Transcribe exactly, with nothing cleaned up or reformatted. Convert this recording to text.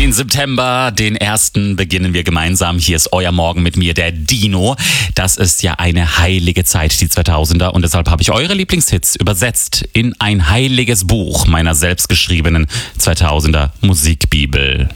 Den September, den ersten, beginnen wir gemeinsam. Hier ist euer Morgen mit mir, der Dino. Das ist ja eine heilige Zeit, die zweitausender. Und deshalb habe ich eure Lieblingshits übersetzt in ein heiliges Buch meiner selbstgeschriebenen zweitausender Musikbibel.